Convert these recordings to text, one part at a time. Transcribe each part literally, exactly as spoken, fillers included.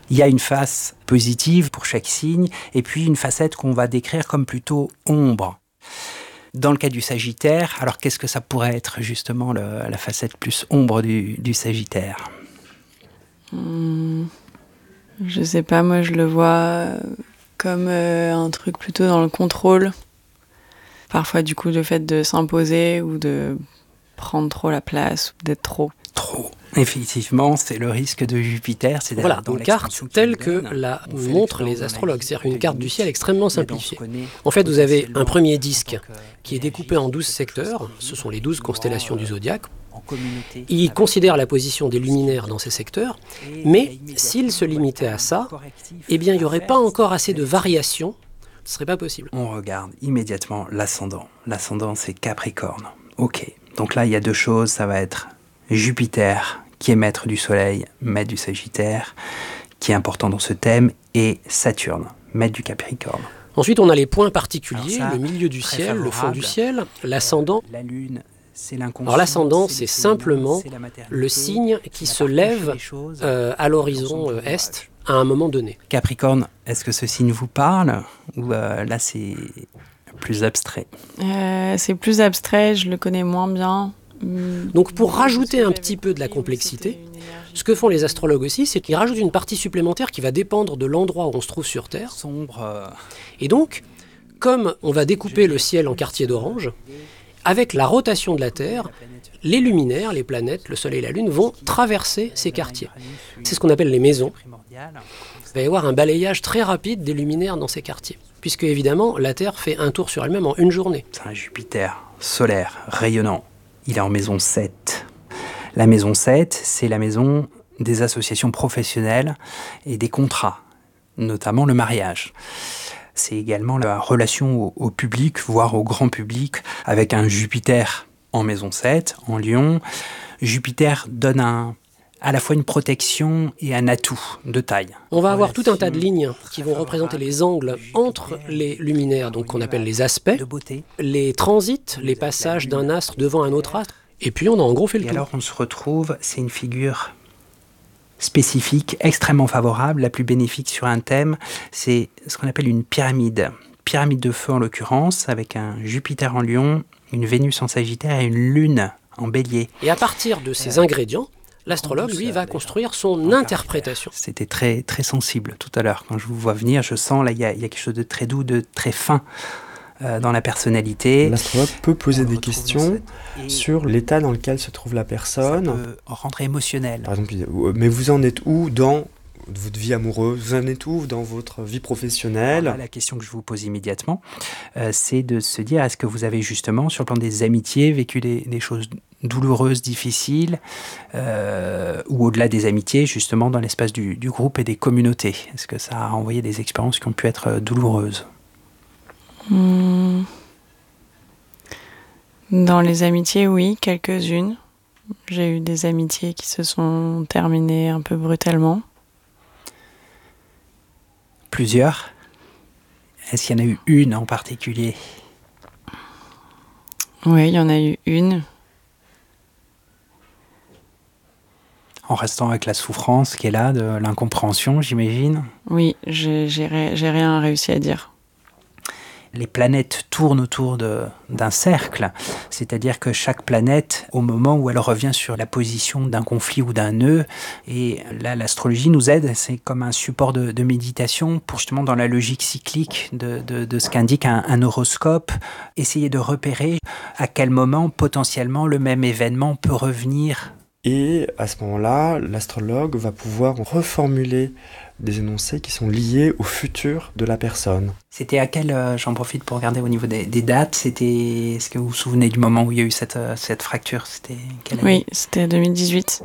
Il y a une face positive pour chaque signe, et puis une facette qu'on va décrire comme plutôt ombre. Dans le cas du Sagittaire, alors qu'est-ce que ça pourrait être justement le, la facette plus ombre du, du Sagittaire ? Mmh, je sais pas, moi je le vois comme euh, un truc plutôt dans le contrôle. Parfois du coup le fait de s'imposer ou de prendre trop la place ou d'être trop. Trop. Effectivement, c'est le risque de Jupiter. C'est voilà, dans une carte telle que la montrent les astrologues, c'est-à-dire une carte du ciel extrêmement simplifiée. En fait, vous avez un premier disque qui est découpé en douze secteurs, ce sont les douze constellations du zodiaque. Il considère la position des luminaires dans ces secteurs, mais s'il se limitait à ça, eh bien, il n'y aurait pas encore assez de variations, ce ne serait pas possible. On regarde immédiatement l'ascendant. L'ascendant, c'est Capricorne. Ok, donc là, il y a deux choses, ça va être Jupiter, qui est maître du Soleil, maître du Sagittaire, qui est important dans ce thème, et Saturne, maître du Capricorne. Ensuite, on a les points particuliers, ça, le milieu du ciel, favorable. Le fond du ciel, l'ascendant. La Lune, c'est l'inconscient. Alors l'ascendant, c'est, c'est simplement c'est le signe qui se lève euh, à l'horizon euh, est à un moment donné. Capricorne, est-ce que ce signe vous parle ? Ou euh, là, c'est plus abstrait ? euh, C'est plus abstrait, je le connais moins bien. Donc pour rajouter un petit peu de la complexité, ce que font les astrologues aussi, c'est qu'ils rajoutent une partie supplémentaire qui va dépendre de l'endroit où on se trouve sur Terre. Et donc, comme on va découper le ciel en quartiers d'orange, avec la rotation de la Terre, les luminaires, les planètes, le Soleil et la Lune vont traverser ces quartiers. C'est ce qu'on appelle les maisons. Il va y avoir un balayage très rapide des luminaires dans ces quartiers, puisque évidemment la Terre fait un tour sur elle-même en une journée. C'est un Jupiter solaire, rayonnant. Il est en maison sept. La maison sept, c'est la maison des associations professionnelles et des contrats, notamment le mariage. C'est également la relation au, au public, voire au grand public, avec un Jupiter en maison sept, en Lion. Jupiter donne un, à la fois une protection et un atout de taille. On va avoir tout un tas de lignes qui vont représenter les angles entre les luminaires, donc qu'on appelle les aspects, les transits, les passages d'un astre devant un autre astre, et puis on a en gros fait le et tour. Alors on se retrouve, c'est une figure spécifique, extrêmement favorable, la plus bénéfique sur un thème, c'est ce qu'on appelle une pyramide. Pyramide de feu en l'occurrence, avec un Jupiter en Lion, une Vénus en Sagittaire et une Lune en Bélier. Et à partir de ces ingrédients, l'astrologue, lui, va construire son interprétation. C'était très, très sensible tout à l'heure. Quand je vous vois venir, je sens là, il y a, y a quelque chose de très doux, de très fin euh, dans la personnalité. L'astrologue peut poser des questions sur l'état dans lequel se trouve la personne. Ça peut rendre émotionnel. Par exemple, mais vous en êtes où dans votre vie amoureuse ? Vous en êtes où dans votre vie professionnelle ? Là, la question que je vous pose immédiatement, euh, c'est de se dire, est-ce que vous avez justement, sur le plan des amitiés, vécu des, des choses douloureuses, difficiles, euh, ou au-delà des amitiés, justement dans l'espace du, du groupe et des communautés ? Est-ce que ça a envoyé des expériences qui ont pu être douloureuses ? Mmh. Dans les amitiés, oui, quelques-unes. J'ai eu des amitiés qui se sont terminées un peu brutalement. Plusieurs ? Est-ce qu'il y en a eu une en particulier ? Oui, il y en a eu une. En restant avec la souffrance qui est là, de l'incompréhension, j'imagine ? Oui, j'ai, j'ai, j'ai rien réussi à dire. Les planètes tournent autour de, d'un cercle, c'est-à-dire que chaque planète, au moment où elle revient sur la position d'un conflit ou d'un nœud, et là l'astrologie nous aide, c'est comme un support de, de méditation pour justement dans la logique cyclique de, de, de ce qu'indique un, un horoscope, essayer de repérer à quel moment potentiellement le même événement peut revenir. Et à ce moment-là, l'astrologue va pouvoir reformuler des énoncés qui sont liés au futur de la personne. C'était à quel, euh, j'en profite pour regarder au niveau des, des dates, c'était, est-ce que vous vous souvenez du moment où il y a eu cette, euh, cette fracture ? C'était quelle année ? Oui, c'était deux mille dix-huit.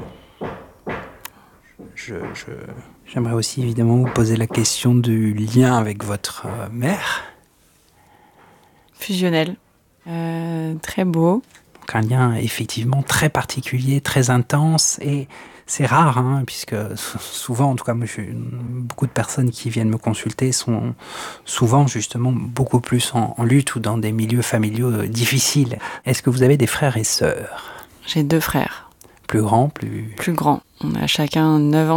Je, je, j'aimerais aussi évidemment vous poser la question du lien avec votre euh, mère. Fusionnel, euh, très beau. Donc un lien effectivement très particulier, très intense, et c'est rare, hein, puisque souvent, en tout cas, moi, je, beaucoup de personnes qui viennent me consulter sont souvent justement beaucoup plus en, en lutte ou dans des milieux familiaux difficiles. Est-ce que vous avez des frères et sœurs ? J'ai deux frères. Plus grands, plus... Plus grands. On a chacun neuf ans